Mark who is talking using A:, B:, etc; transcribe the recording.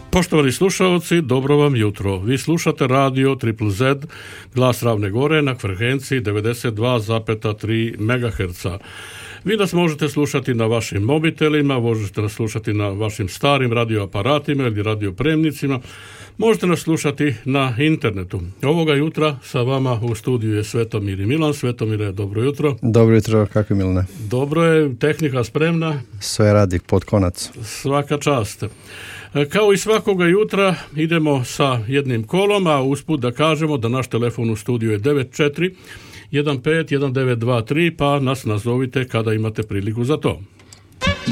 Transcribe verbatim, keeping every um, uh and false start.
A: Poštovani slušalci, dobro vam jutro. Vi slušate radio Triple Z, glas Ravne Gore na frekvenciji devedeset dva zarez tri megaherca. Vi nas možete slušati na vašim mobitelima, možete nas slušati na vašim starim radioaparatima ili radiopremnicima, možete nas slušati na internetu. Ovoga jutra sa vama u studiju je Svetomir i Milan. Svetomire, dobro jutro.
B: Dobro jutro, kako je Milane?
A: Dobro je, tehnika spremna?
B: Sve radi pod konac.
A: Svaka čast. Kao i svakoga jutra idemo sa jednim kolom, a usput da kažemo da naš telefon u studiju je devet četiri jedan pet jedan devet dva tri, pa nas nazovite kada imate priliku za to.